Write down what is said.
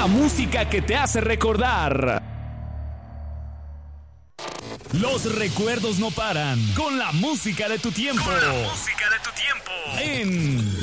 música que te hace recordar. Los recuerdos no paran con la música de tu tiempo. En